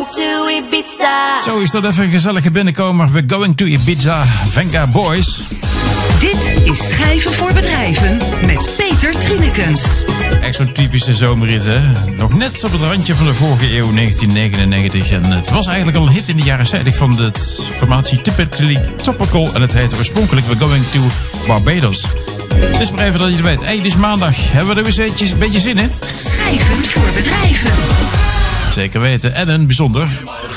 going to Ibiza. Zo is dat even een gezellige binnenkomer. We're going to Ibiza, Venga Boys. Dit is Schrijven voor Bedrijven met Peter Trinekens. Echt zo'n typische zomerrit, hè? Nog net op het randje van de vorige eeuw, 1999. En het was eigenlijk al een hit in de jaren 70 van de formatie Typically Topical. En het heette oorspronkelijk We're Going to Barbados. Het is maar even dat je het weet. Hey, het is maandag. Hebben we er weer een beetje zin in? Schrijven voor Bedrijven. Zeker weten. En een bijzonder